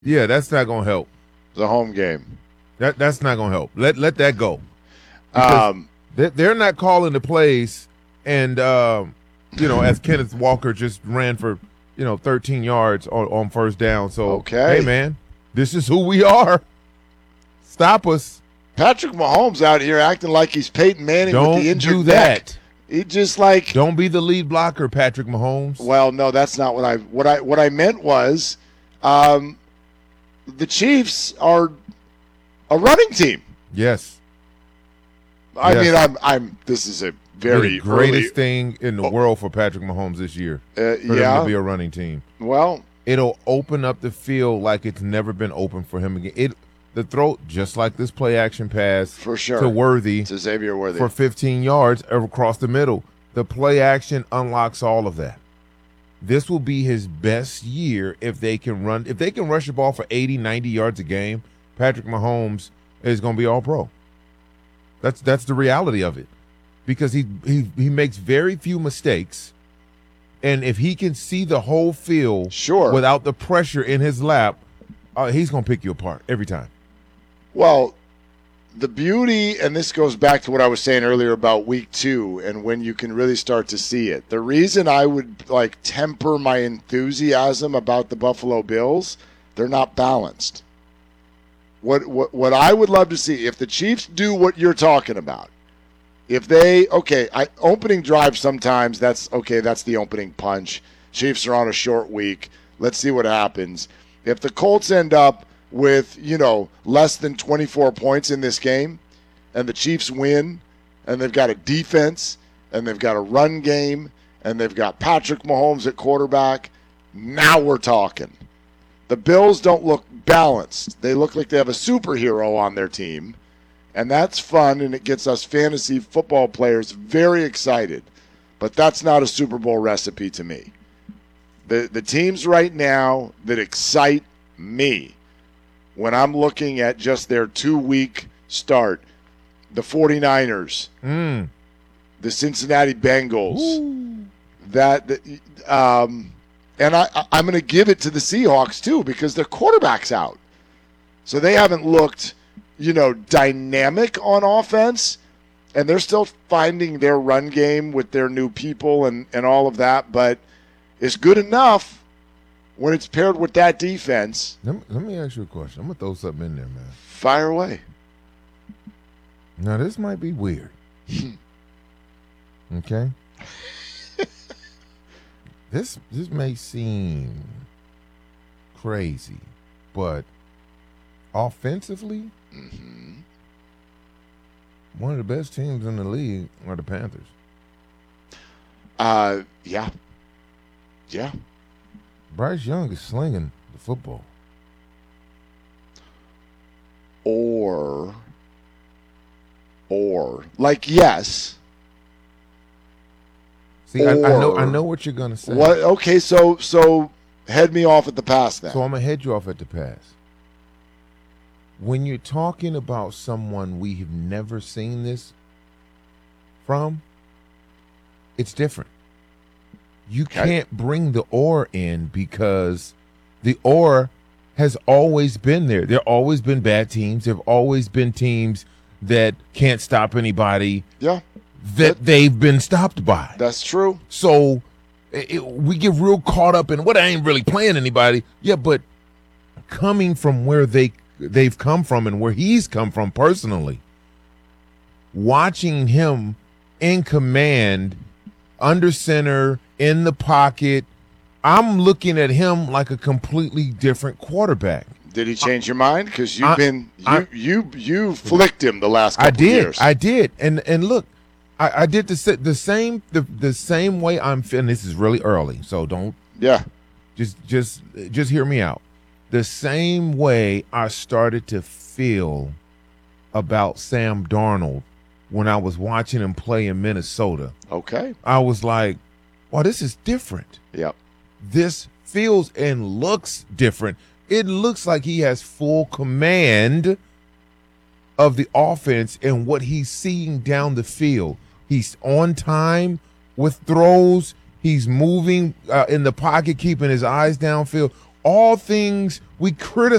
Yeah, that's not gonna help. The home game. That's not gonna help. Let that go because Um, they're not calling the plays, and as Kenneth Walker just ran for 13 yards on first down. So hey, okay. man, this is who we are. Stop us. Patrick Mahomes out here acting like he's Peyton Manning with the Don't injured do neck. that. He just like, Don't be the lead blocker, Patrick Mahomes. well, no, that's not what I meant was, the Chiefs are a running team. Yes. I Yes. mean, I'm. This is a They're very the greatest early. thing in the world for Patrick Mahomes this year. For them to Yeah. be a running team. Well, It'll open up the field like it's never been open for him again. The throw, just like this play action pass for sure. to Worthy To Xavier Worthy. for 15 yards across the middle. The play action unlocks all of that. This will be his best year if they can rush the ball for 80, 90 yards a game. Patrick Mahomes is going to be all pro. That's the reality of it. Because he makes very few mistakes. And if he can see the whole field Sure. without the pressure in his lap, he's going to pick you apart every time. Well, the beauty, and this goes back to what I was saying earlier about week 2 and when you can really start to see it. The reason I would temper my enthusiasm about the Buffalo Bills, they're not balanced. What I would love to see, if the Chiefs do what you're talking about, if they, opening drive sometimes, that's the opening punch. Chiefs are on a short week. Let's see what happens. If the Colts end up with, less than 24 points in this game, and the Chiefs win, and they've got a defense, and they've got a run game, and they've got Patrick Mahomes at quarterback, now we're talking. The Bills don't look balanced. They look like they have a superhero on their team, and that's fun, and it gets us fantasy football players very excited. But that's not a Super Bowl recipe to me. The teams right now that excite me when I'm looking at just their 2-week start, the 49ers, the Cincinnati Bengals, and I'm going to give it to the Seahawks too because their quarterback's out. So they haven't looked, dynamic on offense, and they're still finding their run game with their new people and all of that, but it's good enough when it's paired with that defense. Let me ask you a question. I'm going to throw something in there, man. Fire away. Now, this might be weird. Okay? This may seem crazy, but offensively, one of the best teams in the league are the Panthers. Yeah. Yeah. Bryce Young is slinging the football. Or, yes. See, I know what you're gonna say. What? Okay, so head me off at the pass then. So I'm gonna head you off at the pass. When you're talking about someone we have never seen this from, it's different. You can't bring the or in because the or has always been there. There have always been bad teams. There have always been teams that can't stop anybody. Yeah. That they've been stopped by. That's true. So we get real caught up in what I ain't really playing anybody. Yeah, but coming from where they've come from and where he's come from personally, watching him in command, under center, in the pocket, I'm looking at him like a completely different quarterback. Did he change your mind? Because you flicked him the last couple years. I did, and look, I did the same way I'm feeling. This is really early, so don't. Yeah. Just hear me out. The same way I started to feel about Sam Darnold when I was watching him play in Minnesota. Okay. I was like, "Wow, this is different." Yep. This feels and looks different. It looks like he has full command of the offense and what he's seeing down the field. He's on time with throws. He's moving in the pocket, keeping his eyes downfield. all things we criticize